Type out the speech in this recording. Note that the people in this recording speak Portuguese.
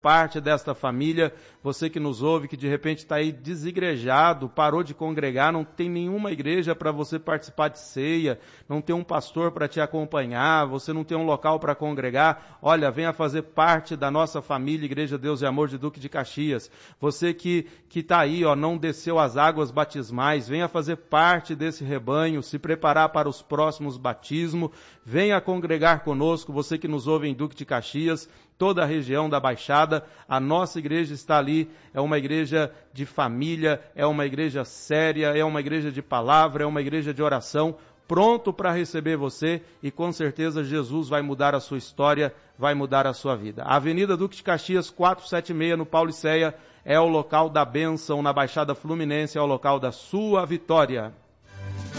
parte desta família, você que nos ouve, que de repente está aí desigrejado, parou de congregar, não tem nenhuma igreja para você participar de ceia, não tem um pastor para te acompanhar, você não tem um local para congregar, olha, venha fazer parte da nossa família, Igreja Deus e Amor de Duque de Caxias. Você que está aí, não desceu as águas batismais, venha fazer parte desse rebanho, se preparar para os próximos batismos, venha congregar conosco, você que nos ouve em Duque de Caxias, toda a região da Baixada, a nossa igreja está ali, é uma igreja de família, é uma igreja séria, é uma igreja de palavra, é uma igreja de oração, pronto para receber você e com certeza Jesus vai mudar a sua história, vai mudar a sua vida. A Avenida Duque de Caxias 476 no Paulicéia é o local da bênção na Baixada Fluminense, é o local da sua vitória.